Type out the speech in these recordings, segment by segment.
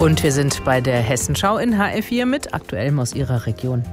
Und wir sind bei der Hessenschau in HR4 mit Aktuellem aus Ihrer Region.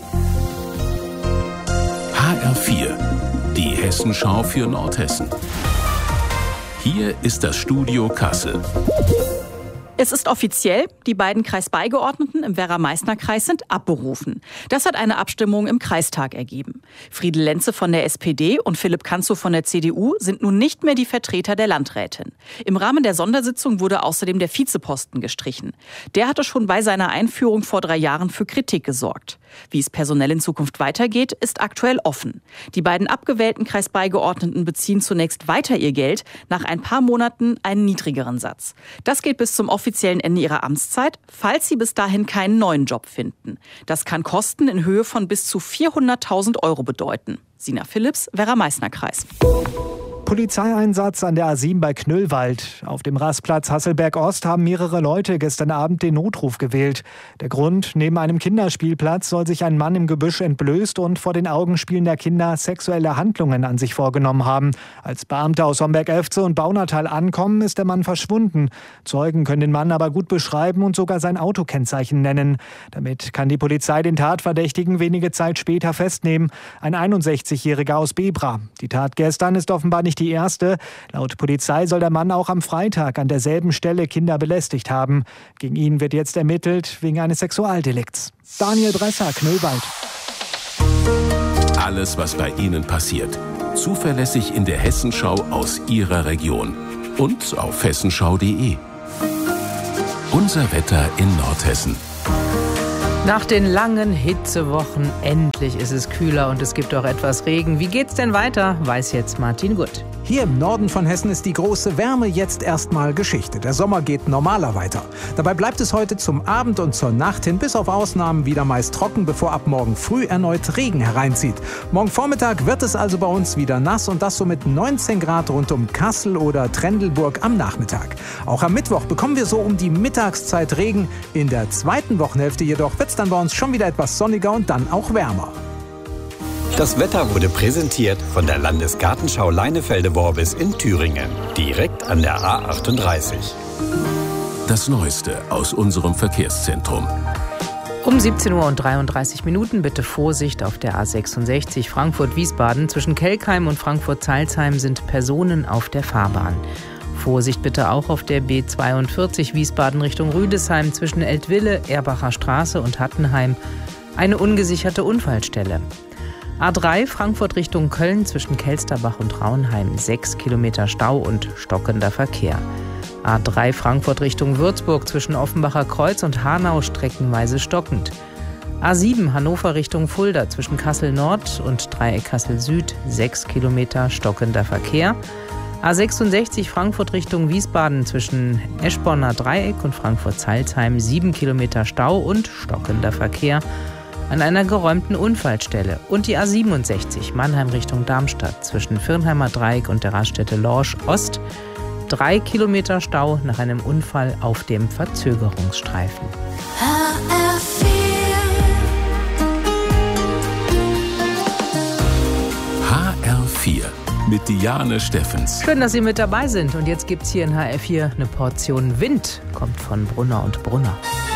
HR4, die Hessenschau für Nordhessen. Hier ist das Studio Kassel. Es ist offiziell, die beiden Kreisbeigeordneten im Werra-Meißner-Kreis sind abberufen. Das hat eine Abstimmung im Kreistag ergeben. Friedel Lenze von der SPD und Philipp Kanzow von der CDU sind nun nicht mehr die Vertreter der Landrätin. Im Rahmen der Sondersitzung wurde außerdem der Vizeposten gestrichen. Der hatte schon bei seiner Einführung vor 3 Jahren für Kritik gesorgt. Wie es personell in Zukunft weitergeht, ist aktuell offen. Die beiden abgewählten Kreisbeigeordneten beziehen zunächst weiter ihr Geld, nach ein paar Monaten einen niedrigeren Satz. Das geht bis zum offiziellen Ende ihrer Amtszeit, falls sie bis dahin keinen neuen Job finden. Das kann Kosten in Höhe von bis zu 400.000 € bedeuten. Sina Philipps, Werra-Meißner-Kreis. Polizeieinsatz an der A7 bei Knüllwald. Auf dem Rastplatz Hasselberg-Ost haben mehrere Leute gestern Abend den Notruf gewählt. Der Grund: Neben einem Kinderspielplatz soll sich ein Mann im Gebüsch entblößt und vor den Augen spielender Kinder sexuelle Handlungen an sich vorgenommen haben. Als Beamte aus Homberg-Efze und Baunatal ankommen, ist der Mann verschwunden. Zeugen können den Mann aber gut beschreiben und sogar sein Autokennzeichen nennen. Damit kann die Polizei den Tatverdächtigen wenige Zeit später festnehmen. Ein 61-Jähriger aus Bebra. Die Tat gestern ist offenbar nicht die erste. Laut Polizei soll der Mann auch am Freitag an derselben Stelle Kinder belästigt haben. Gegen ihn wird jetzt ermittelt wegen eines Sexualdelikts. Daniel Bresser, Knüllwald. Alles, was bei Ihnen passiert. Zuverlässig in der Hessenschau aus Ihrer Region. Und auf hessenschau.de. Unser Wetter in Nordhessen. Nach den langen Hitzewochen endlich ist es kühler und es gibt auch etwas Regen. Wie geht's denn weiter, weiß jetzt Martin Gutt. Hier im Norden von Hessen ist die große Wärme jetzt erstmal Geschichte. Der Sommer geht normaler weiter. Dabei bleibt es heute zum Abend und zur Nacht hin bis auf Ausnahmen wieder meist trocken, bevor ab morgen früh erneut Regen hereinzieht. Morgen Vormittag wird es also bei uns wieder nass und das so mit 19 Grad rund um Kassel oder Trendelburg am Nachmittag. Auch am Mittwoch bekommen wir so um die Mittagszeit Regen. In der zweiten Wochenhälfte jedoch wird es dann bei uns schon wieder etwas sonniger und dann auch wärmer. Das Wetter wurde präsentiert von der Landesgartenschau Leinefelde-Worbis in Thüringen, direkt an der A38. Das Neueste aus unserem Verkehrszentrum. Um 17:33 Uhr bitte Vorsicht auf der A66 Frankfurt-Wiesbaden. Zwischen Kelkheim und Frankfurt-Zeilsheim sind Personen auf der Fahrbahn. Vorsicht bitte auch auf der B42 Wiesbaden Richtung Rüdesheim zwischen Eltville, Erbacher Straße und Hattenheim. Eine ungesicherte Unfallstelle. A3 Frankfurt Richtung Köln zwischen Kelsterbach und Raunheim 6 Kilometer Stau und stockender Verkehr. A3 Frankfurt Richtung Würzburg zwischen Offenbacher Kreuz und Hanau streckenweise stockend. A7 Hannover Richtung Fulda zwischen Kassel Nord und Dreieck Kassel Süd 6 Kilometer stockender Verkehr. A66 Frankfurt Richtung Wiesbaden zwischen Eschborner Dreieck und Frankfurt-Zeilsheim 7 Kilometer Stau und stockender Verkehr an einer geräumten Unfallstelle. Und die A67 Mannheim Richtung Darmstadt zwischen Firnheimer Dreieck und der Raststätte Lorsch Ost 3 Kilometer Stau nach einem Unfall auf dem Verzögerungsstreifen. HR4 mit Diane Steffens. Schön, dass Sie mit dabei sind. Und jetzt gibt's hier in HR4 eine Portion Wind. Kommt von Brunner und Brunner.